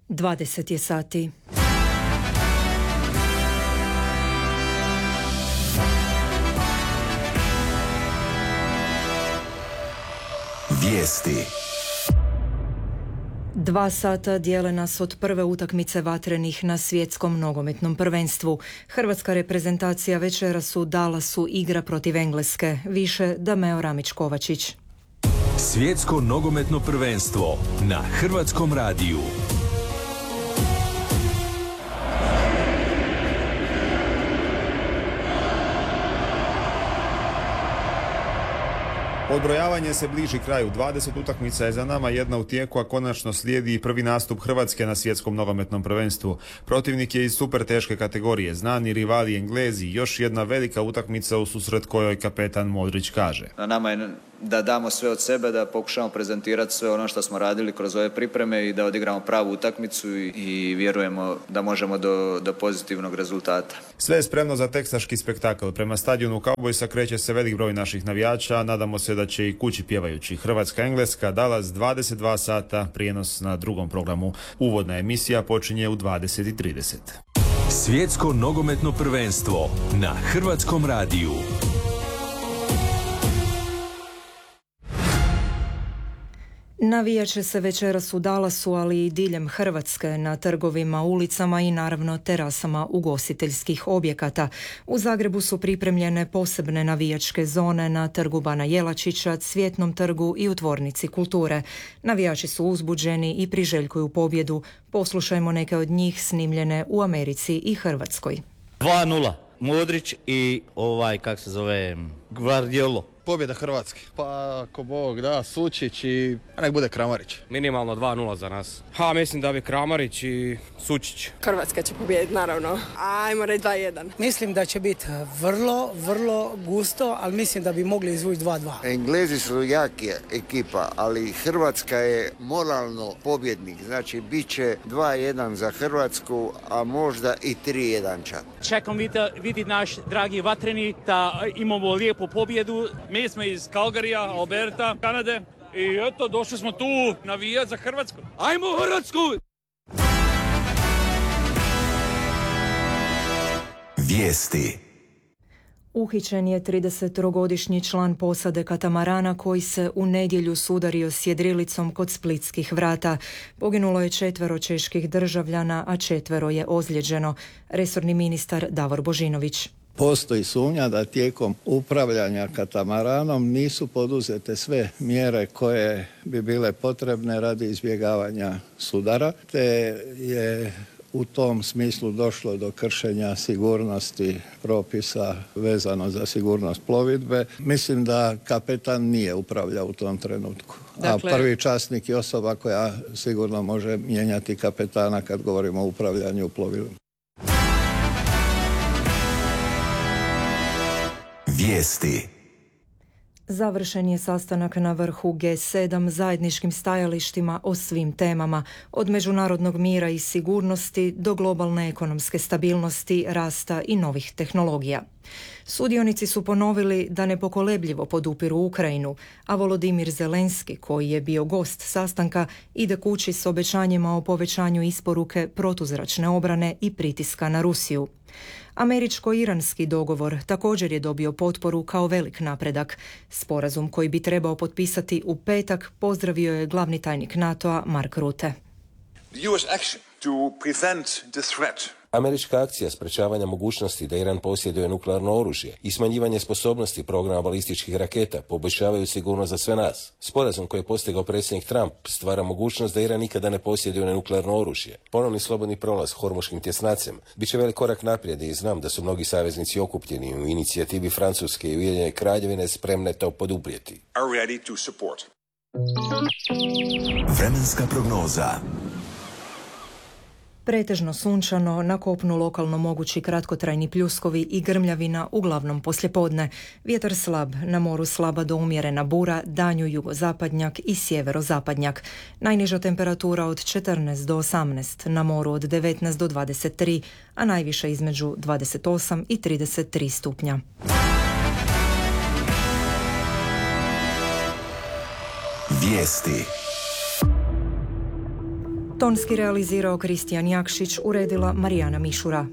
20 je sati. Vijesti. 2 sata dijele nas od prve utakmice vatrenih na svjetskom nogometnom prvenstvu. Hrvatska reprezentacija večeras u Dallasu igra protiv Engleske. Više Dameo Ramić-Kovačić. Svjetsko nogometno prvenstvo na Hrvatskom radiju. Odbrojavanje se bliži kraju. 20 utakmica je za nama, jedna u tijeku, a konačno slijedi i prvi nastup Hrvatske na svjetskom nogometnom prvenstvu. Protivnik je iz super teške kategorije, znani rivali Englezi, još jedna velika utakmica u susret kojoj kapetan Modrić kaže: Na nama je da damo sve od sebe, da pokušamo prezentirati sve ono što smo radili kroz ove pripreme i da odigramo pravu utakmicu i vjerujemo da možemo do pozitivnog rezultata. Sve je spremno za teksaški spektakl. Prema stadionu Cowboysa kreće se velik broj naših navijača, nadamo se da će i kući pjevajući. Hrvatska-Engleska, Dallas, 22 sata, prijenos na drugom programu. Uvodna emisija počinje u 20:30. Svjetsko nogometno prvenstvo na Hrvatskom radiju. Navijat će se večeras u Dallasu, ali i diljem Hrvatske, na trgovima, ulicama i naravno terasama ugostiteljskih objekata. U Zagrebu su pripremljene posebne navijačke zone na trgu Bana Jelačića, Cvjetnom trgu i u tvornici kulture. Navijači su uzbuđeni i priželjkuju pobjedu. Poslušajmo neke od njih snimljene u Americi i Hrvatskoj. 2:0. Modrić i Gvardiolo. Pobjeda Hrvatske. Pa ako Bog da, Sučić i nek bude Kramarić. Minimalno 2:0 za nas. Mislim da bi Kramarić i Sučić. Hrvatska će pobijediti, naravno. Ajmo reći 2:1. Mislim da će biti vrlo gusto, ali mislim da bi mogli izvući 2:2. Englezi su jaki ekipa, ali Hrvatska je moralno pobjednik. Znači, bit će 2:1 za Hrvatsku, a možda i 3:1 čak. Čekam vidjeti naš dragi vatreni da imamo lijepu pobjedu. Mi smo iz Calgaryja, Alberta, Kanade i eto, došli smo tu navijati za Hrvatsku. Ajmo Hrvatsku! Vijesti. Uhićen je 33-godišnji član posade katamarana koji se u nedjelju sudario s jedrilicom kod Splitskih vrata. Poginulo je 4 čeških državljana, a 4 je ozlijeđeno. Resorni ministar Davor Božinović. Postoji sumnja da tijekom upravljanja katamaranom nisu poduzete sve mjere koje bi bile potrebne radi izbjegavanja sudara, te je u tom smislu došlo do kršenja sigurnosti propisa vezano za sigurnost plovidbe. Mislim da kapetan nije upravljao u tom trenutku. Dakle, a prvi časnik je osoba koja sigurno može mijenjati kapetana kad govorimo o upravljanju plovilom. Vijesti. Završen je sastanak na vrhu G7 zajedničkim stajalištima o svim temama, od međunarodnog mira i sigurnosti do globalne ekonomske stabilnosti, rasta i novih tehnologija. Sudionici su ponovili da nepokolebljivo podupiru Ukrajinu, a Volodimir Zelenski, koji je bio gost sastanka, ide kući s obećanjima o povećanju isporuke protuzračne obrane i pritiska na Rusiju. Američko-iranski dogovor također je dobio potporu kao velik napredak. Sporazum koji bi trebao potpisati u petak pozdravio je glavni tajnik NATO-a Mark Rutte. The US action to prevent the threat. Američka akcija sprečavanja mogućnosti da Iran posjeduje nuklearno oružje i smanjivanje sposobnosti programa balističkih raketa poboljšavaju sigurnost za sve nas. Sporazum koji je postigao predsjednik Trump stvara mogućnost da Iran nikada ne posjeduje nuklearno oružje. Ponovni slobodni prolaz Hormuškim tjesnacem bit će velik korak naprijed i znam da su mnogi saveznici okupljeni u inicijativi Francuske i Ujedinjene Kraljevine spremne to poduprijeti. Vremenska prognoza. Pretežno sunčano, na kopnu lokalno mogući kratkotrajni pljuskovi i grmljavina, uglavnom poslijepodne. Vjetar slab, na moru slaba do umjerena bura, danju jugozapadnjak i sjeverozapadnjak. Najniža temperatura od 14 do 18, na moru od 19 do 23, a najviše između 28 i 33 stupnja. Tonski realizirao Kristijan Jakšić, uredila Marijana Mišura.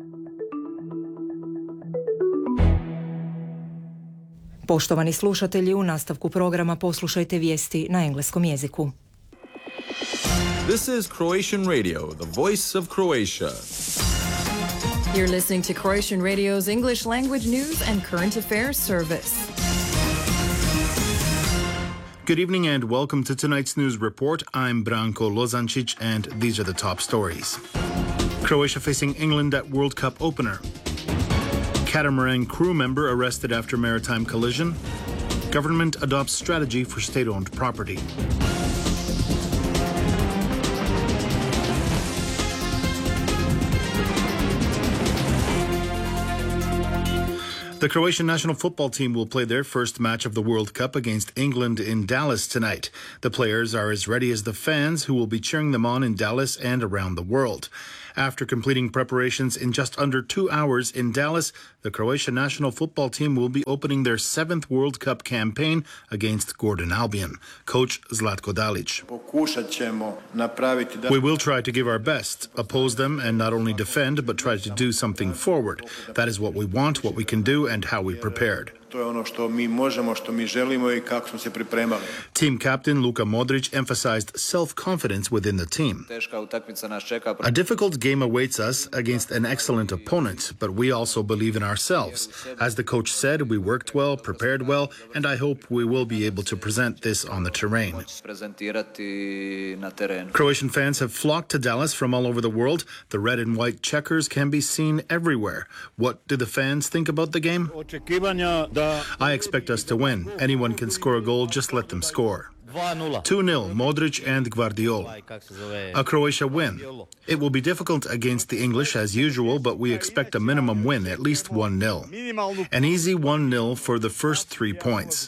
Poštovani slušatelji, u nastavku programa poslušajte vijesti na engleskom jeziku. This is Croatian Radio, the voice of Croatia. You're listening to Croatian Radio's English language news and current affairs service. Good evening and welcome to tonight's news report. I'm Branko Lozancic and these are the top stories. Croatia facing England at World Cup opener. Catamaran crew member arrested after maritime collision. Government adopts strategy for state-owned property. The Croatian national football team will play their first match of the World Cup against England in Dallas tonight. The players are as ready as the fans who will be cheering them on in Dallas and around the world. After completing preparations in just under 2 hours in Dallas, the Croatian national football team will be opening their 7th World Cup campaign against Gordon Albion. Coach Zlatko Dalic. We will try to give our best, oppose them and not only defend, but try to do something forward. That is what we want, what we can do and how we prepared. Team captain Luka Modric emphasized self-confidence within the team. A difficult game awaits us against an excellent opponent, but we also believe in ourselves. As the coach said, we worked well, prepared well, and I hope we will be able to present this on the terrain. Croatian fans have flocked to Dallas from all over the world. The red and white checkers can be seen everywhere. What do the fans think about the game? I expect us to win. Anyone can score a goal, just let them score. 2-0, Modric and Gvardiol. A Croatia win. It will be difficult against the English as usual, but we expect a minimum win, at least 1-0. An easy 1-0 for the first 3 points.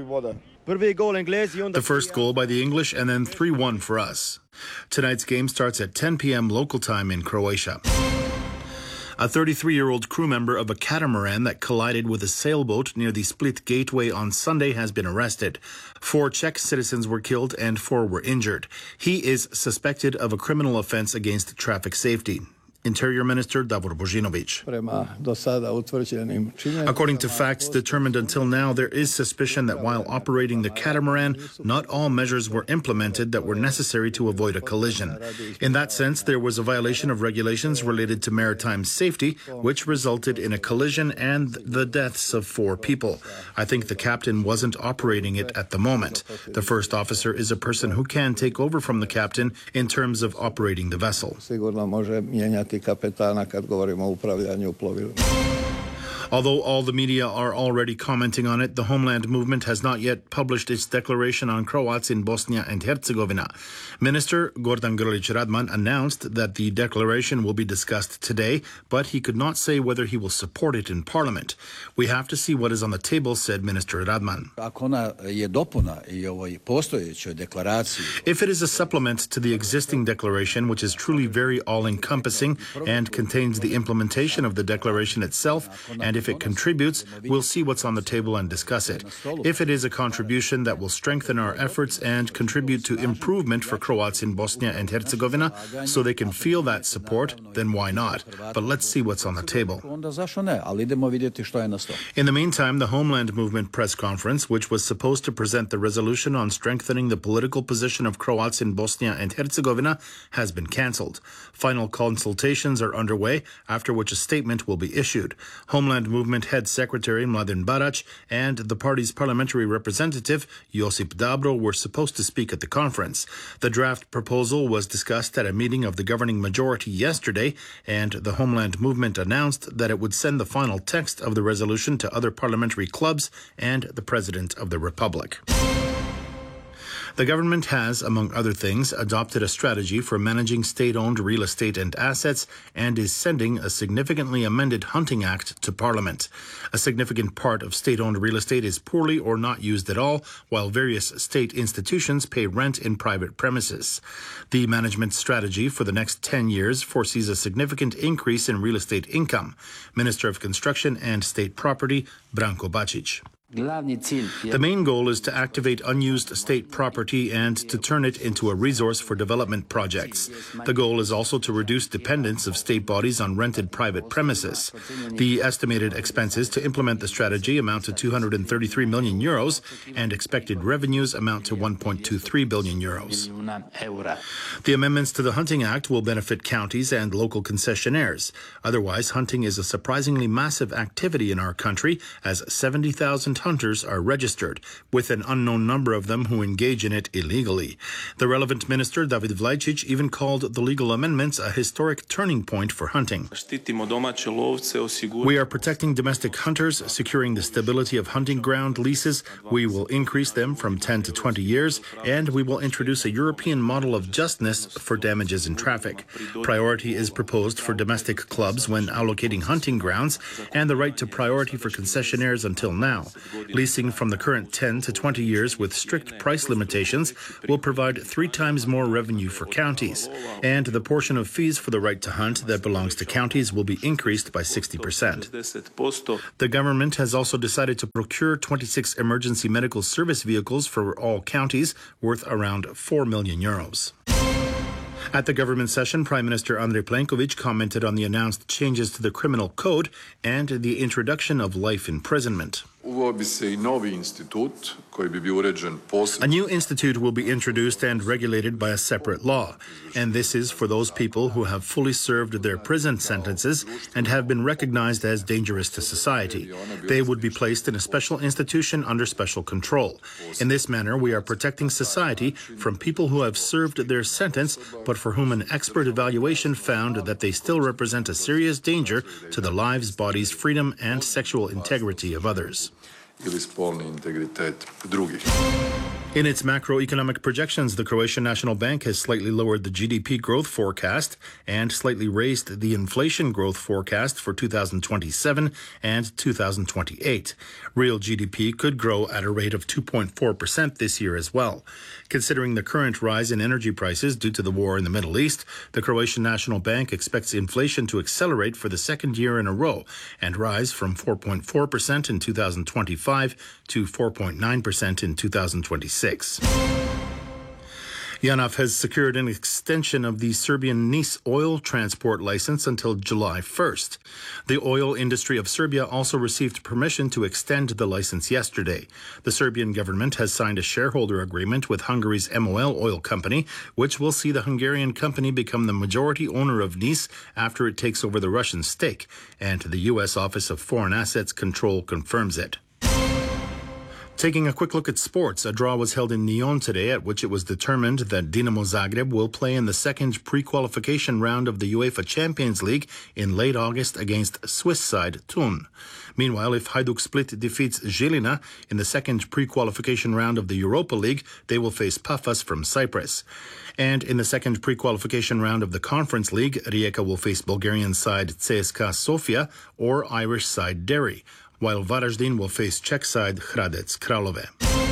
The first goal by the English and then 3-1 for us. Tonight's game starts at 10 p.m. local time in Croatia. A 33-year-old crew member of a catamaran that collided with a sailboat near the Split Gateway on Sunday has been arrested. 4 Czech citizens were killed and 4 were injured. He is suspected of a criminal offense against traffic safety. Interior Minister Davor Božinović. According to facts determined until now, there is suspicion that while operating the catamaran, not all measures were implemented that were necessary to avoid a collision. In that sense, there was a violation of regulations related to maritime safety, which resulted in a collision and the deaths of 4 people. I think the captain wasn't operating it at the moment. The first officer is a person who can take over from the captain in terms of operating the vessel. Although all the media are already commenting on it, the Homeland Movement has not yet published its declaration on Croats in Bosnia and Herzegovina. Minister Gordan Grlić Radman announced that the declaration will be discussed today, but he could not say whether he will support it in Parliament. We have to see what is on the table, said Minister Radman. If it is a supplement to the existing declaration, which is truly very all-encompassing and contains the implementation of the declaration itself, and if it contributes, we'll see what's on the table and discuss it. If it is a contribution that will strengthen our efforts and contribute to improvement for Croats in Bosnia and Herzegovina so they can feel that support, then why not? But let's see what's on the table. In the meantime, the Homeland Movement press conference, which was supposed to present the resolution on strengthening the political position of Croats in Bosnia and Herzegovina, has been cancelled. Final consultations are underway, after which a statement will be issued. Homeland Movement Head Secretary Mladen Barać and the party's parliamentary representative Josip Dabro were supposed to speak at the conference. The draft proposal was discussed at a meeting of the governing majority yesterday, and the Homeland Movement announced that it would send the final text of the resolution to other parliamentary clubs and the President of the Republic. The government has, among other things, adopted a strategy for managing state-owned real estate and assets and is sending a significantly amended Hunting Act to Parliament. A significant part of state-owned real estate is poorly or not used at all, while various state institutions pay rent in private premises. The management strategy for the next 10 years foresees a significant increase in real estate income. Minister of Construction and State Property, Branko Bačić. The main goal is to activate unused state property and to turn it into a resource for development projects. The goal is also to reduce dependence of state bodies on rented private premises. The estimated expenses to implement the strategy amount to 233 million euros and expected revenues amount to 1.23 billion euros. The amendments to the Hunting Act will benefit counties and local concessionaires. Otherwise, hunting is a surprisingly massive activity in our country, as 70,000 hunters are registered, with an unknown number of them who engage in it illegally. The relevant minister, David Vlajcic, even called the legal amendments a historic turning point for hunting. We are protecting domestic hunters, securing the stability of hunting ground leases. We will increase them from 10 to 20 years, and we will introduce a European model of justness for damages in traffic. Priority is proposed for domestic clubs when allocating hunting grounds, and the right to priority for concessionaires until now. Leasing from the current 10 to 20 years with strict price limitations will provide 3 times more revenue for counties, and the portion of fees for the right to hunt that belongs to counties will be increased by 60%. The government has also decided to procure 26 emergency medical service vehicles for all counties, worth around 4 million euros. At the government session, Prime Minister Andrej Plenković commented on the announced changes to the criminal code and the introduction of life imprisonment. A new institute will be introduced and regulated by a separate law, and this is for those people who have fully served their prison sentences and have been recognized as dangerous to society. They would be placed in a special institution under special control. In this manner, we are protecting society from people who have served their sentence, but for whom an expert evaluation found that they still represent a serious danger to the lives, bodies, freedom, and sexual integrity of others. In its macroeconomic projections, the Croatian National Bank has slightly lowered the GDP growth forecast and slightly raised the inflation growth forecast for 2027 and 2028. Real GDP could grow at a rate of 2.4% this year as well. Considering the current rise in energy prices due to the war in the Middle East, the Croatian National Bank expects inflation to accelerate for the second year in a row and rise from 4.4% in 2025 to 4.9% in 2026. JANAF has secured an extension of the Serbian NIS oil transport license until July 1st. The oil industry of Serbia also received permission to extend the license yesterday. The Serbian government has signed a shareholder agreement with Hungary's MOL oil company, which will see the Hungarian company become the majority owner of NIS after it takes over the Russian stake, and the U.S. Office of Foreign Assets Control confirms it. Taking a quick look at sports, a draw was held in Nyon today at which it was determined that Dinamo Zagreb will play in the second pre-qualification round of the UEFA Champions League in late August against Swiss side Thun. Meanwhile, if Hajduk Split defeats Žilina in the second pre-qualification round of the Europa League, they will face Pafas from Cyprus. And in the second pre-qualification round of the Conference League, Rijeka will face Bulgarian side CSKA Sofia or Irish side Derry, while Varaždin will face Czech side Hradec Králové.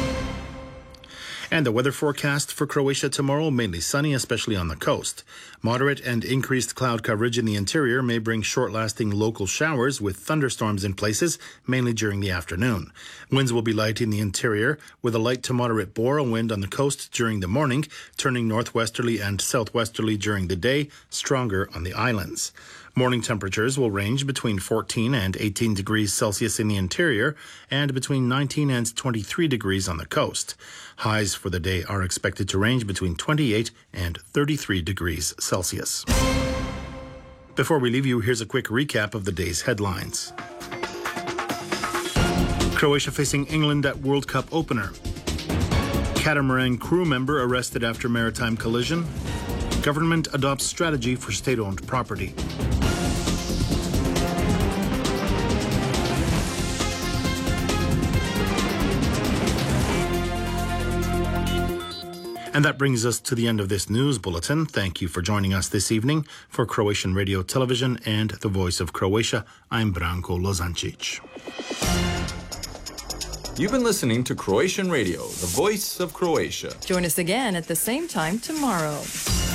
And the weather forecast for Croatia tomorrow, mainly sunny, especially on the coast. Moderate and increased cloud coverage in the interior may bring short-lasting local showers with thunderstorms in places, mainly during the afternoon. Winds will be light in the interior, with a light to moderate Bora wind on the coast during the morning, turning northwesterly and southwesterly during the day, stronger on the islands. Morning temperatures will range between 14 and 18 degrees Celsius in the interior and between 19 and 23 degrees on the coast. Highs for the day are expected to range between 28 and 33 degrees Celsius. Before we leave you, here's a quick recap of the day's headlines. Croatia facing England at World Cup opener. Catamaran crew member arrested after maritime collision. Government adopts strategy for state-owned property. And that brings us to the end of this news bulletin. Thank you for joining us this evening. For Croatian Radio Television and the Voice of Croatia, I'm Branko Lozancic. You've been listening to Croatian Radio, the Voice of Croatia. Join us again at the same time tomorrow.